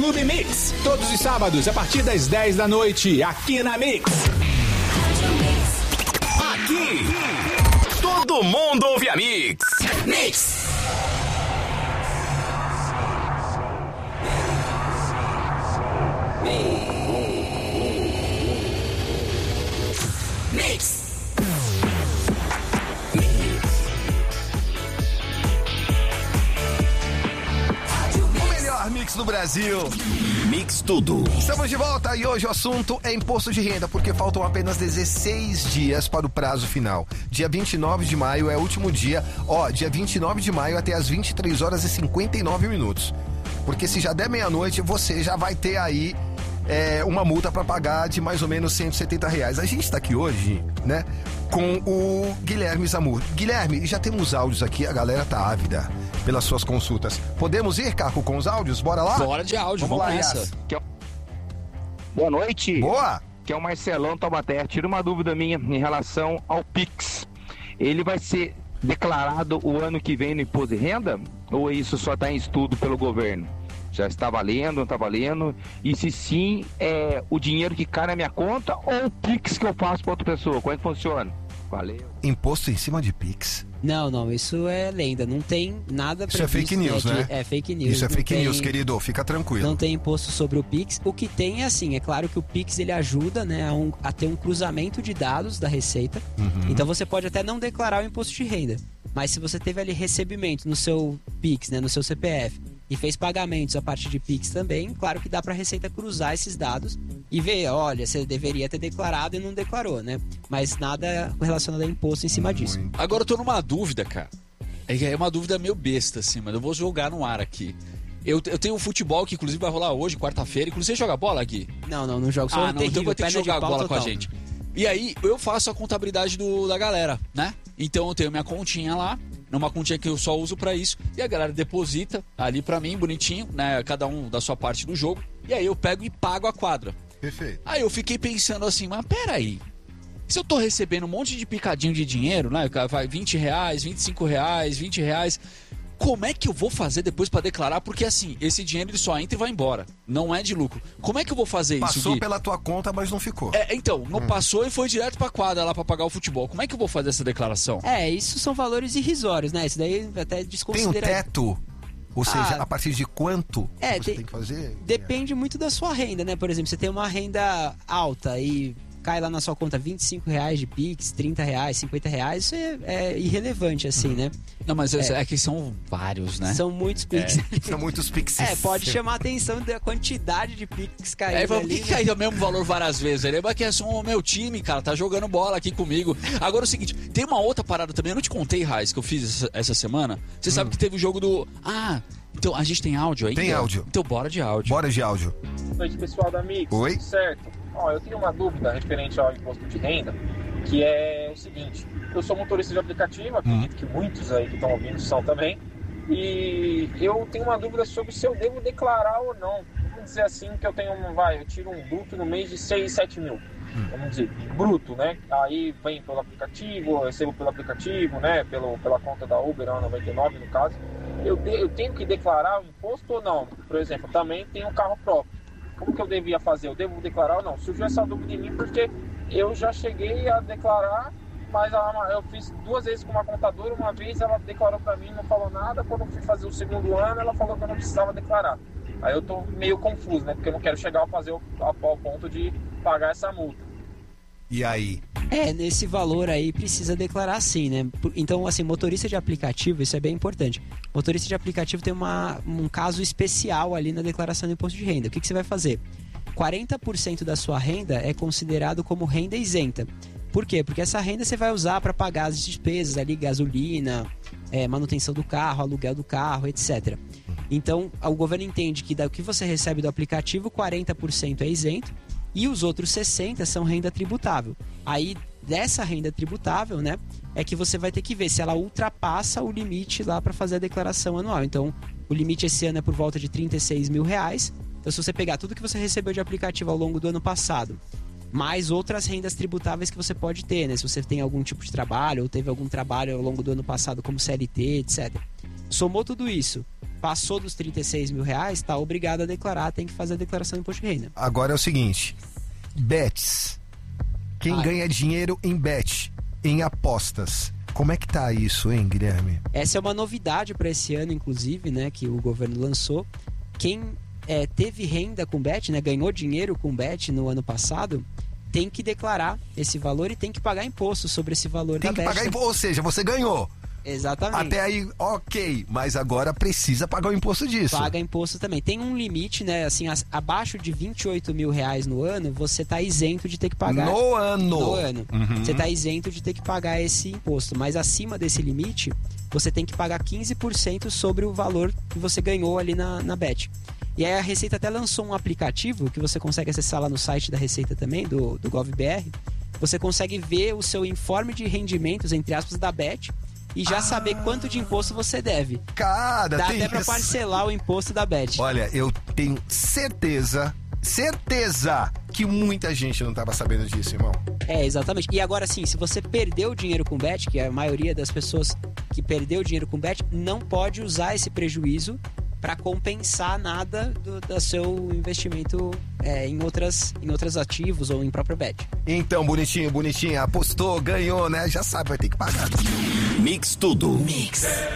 Clube Mix. Todos os sábados, a partir das 10 da noite, aqui na Mix. Aqui, todo mundo ouve a Mix. Mix. Mix. Mix do Brasil. Mix tudo. Estamos de volta e hoje o assunto é imposto de renda, porque faltam apenas 16 dias para o prazo final. Dia 29 de maio é o último dia. Dia 29 de maio até as 23 horas e 59 minutos. Porque se já der meia-noite, você já vai ter aí uma multa para pagar de mais ou menos R$170. A gente está aqui hoje, né, com o Guilherme Zamur. Guilherme, já temos áudios aqui, a galera tá ávida pelas suas consultas. Podemos ir, Caco, com os áudios? Bora lá? Bora de áudio, vamos nessa. Boa noite. Boa. Que é o Marcelão Taubaté. Tira uma dúvida minha em relação ao Pix. Ele vai ser declarado o ano que vem no imposto de renda? Ou isso só está em estudo pelo governo? Já está valendo, não está valendo? E se sim, é o dinheiro que cai na minha conta ou o Pix que eu faço para outra pessoa? Como é que funciona? Valeu. Imposto em cima de Pix? Não, isso é lenda, não tem nada previsto. Isso é fake news, né? É fake news. Isso é fake news, querido, fica tranquilo. Não tem imposto sobre o Pix. O que tem é assim, é claro que o Pix ele ajuda, né, a ter um cruzamento de dados da Receita. Então você pode até não declarar o imposto de renda, mas se você teve ali recebimento no seu Pix, né, no seu CPF, e fez pagamentos a partir de Pix também, claro que dá para a Receita cruzar esses dados e ver, olha, você deveria ter declarado e não declarou, né? Mas nada relacionado a imposto em cima disso. Agora eu tô numa dúvida, cara. É uma dúvida meio besta, assim, mas eu vou jogar no ar aqui. Eu tenho um futebol que inclusive vai rolar hoje, quarta-feira. Inclusive, você joga bola aqui? Não jogo. Sou terrível, então vai ter que jogar bola total com a gente. E aí, eu faço a contabilidade da galera, né? Então eu tenho minha continha lá, numa continha que eu só uso pra isso, e a galera deposita ali pra mim, bonitinho, né? Cada um da sua parte do jogo, e aí eu pego e pago a quadra. Perfeito. Aí eu fiquei pensando assim, mas peraí, se eu tô recebendo um monte de picadinho de dinheiro, né? Vai R$20, R$25, R$20, como é que eu vou fazer depois pra declarar? Porque assim, esse dinheiro ele só entra e vai embora, não é de lucro. Como é que eu vou fazer isso, Passou Gui? pela tua conta, mas não ficou. Então, não passou e foi direto pra quadra lá pra pagar o futebol. Como é que eu vou fazer essa declaração? Isso são valores irrisórios, né? Isso daí até desconsidera. Tem um teto? Ou seja, a partir de quanto você tem que fazer? Depende muito da sua renda, né? Por exemplo, você tem uma renda alta e cai lá na sua conta R$25 de Pix, R$30, R$50, isso é irrelevante, assim, né? Não, mas é que são vários, né? São muitos Pix. São muitos Pix. Pode chamar a atenção da quantidade de Pix caindo Por ali. que caiu o mesmo valor várias vezes? Lembra que é só o meu time, cara, tá jogando bola aqui comigo. Agora é o seguinte, tem uma outra parada também, eu não te contei, Raiz, que eu fiz essa semana. Você sabe que teve o jogo do... então a gente tem áudio aí? Tem áudio. Então bora de áudio. Bora de áudio. Boa noite, pessoal da Mix. Oi. Tudo certo? Eu tenho uma dúvida referente ao imposto de renda, que é o seguinte: eu sou motorista de aplicativo, acredito que muitos aí que estão ouvindo são também, e eu tenho uma dúvida sobre se eu devo declarar ou não. Vamos dizer assim que eu tiro um bruto no mês de 6, 7 mil. Vamos dizer, bruto, né? Aí vem pelo aplicativo, eu recebo pelo aplicativo, né? Pela conta da Uber, 99 no caso. Eu tenho que declarar o imposto ou não? Por exemplo, também tenho um carro próprio. Como que eu devia fazer? Eu devo declarar ou não? Surgiu essa dúvida em mim porque eu já cheguei a declarar, mas eu fiz 2 vezes com uma contadora. Uma vez ela declarou para mim, não falou nada. Quando eu fui fazer o segundo ano, ela falou que eu não precisava declarar. Aí eu tô meio confuso, né? Porque eu não quero chegar a fazer ao ponto de pagar essa multa. E aí? Nesse valor aí precisa declarar sim, né? Então, assim, motorista de aplicativo, isso é bem importante. Motorista de aplicativo tem um caso especial ali na declaração do imposto de renda. O que você vai fazer? 40% da sua renda é considerado como renda isenta. Por quê? Porque essa renda você vai usar para pagar as despesas ali, gasolina, manutenção do carro, aluguel do carro, etc. Então, o governo entende que do que você recebe do aplicativo, 40% é isento e os outros 60% são renda tributável. Aí, dessa renda tributável, né, é que você vai ter que ver se ela ultrapassa o limite lá para fazer a declaração anual. Então, o limite esse ano é por volta de R$36 mil. Então, se você pegar tudo que você recebeu de aplicativo ao longo do ano passado, mais outras rendas tributáveis que você pode ter, né? Se você tem algum tipo de trabalho ou teve algum trabalho ao longo do ano passado como CLT, etc. Somou tudo isso, passou dos 36 mil reais, tá obrigado a declarar, tem que fazer a declaração do imposto de renda. Agora é o seguinte, bets. Quem ganha dinheiro em bet, em apostas. Como é que tá isso, hein, Guilherme? Essa é uma novidade para esse ano, inclusive, né, que o governo lançou. Quem teve renda com bet, né, ganhou dinheiro com bet no ano passado, tem que declarar esse valor e tem que pagar imposto sobre esse valor da bet. Tem que pagar imposto, ou seja, você ganhou. Exatamente. Até aí, ok, mas agora precisa pagar o imposto disso. Paga imposto também. Tem um limite, né? Assim, abaixo de 28 mil reais no ano, você tá isento de ter que pagar. No ano. No ano. Você tá isento de ter que pagar esse imposto. Mas acima desse limite, você tem que pagar 15% sobre o valor que você ganhou ali na bet. E aí a Receita até lançou um aplicativo que você consegue acessar lá no site da Receita também, do GovBR. Você consegue ver o seu informe de rendimentos, entre aspas, da bet, e já saber quanto de imposto você deve. Cara, dá tem até pra isso. parcelar o imposto da bet. Olha, eu tenho certeza que muita gente não tava sabendo disso, irmão. Exatamente. E agora sim, se você perdeu dinheiro com bet, que é a maioria das pessoas que perdeu dinheiro com bet, não pode usar esse prejuízo para compensar nada do seu investimento em outros ativos ou em própria bet. Então, bonitinha, apostou, ganhou, né? Já sabe, vai ter que pagar. Mix Tudo. Mix.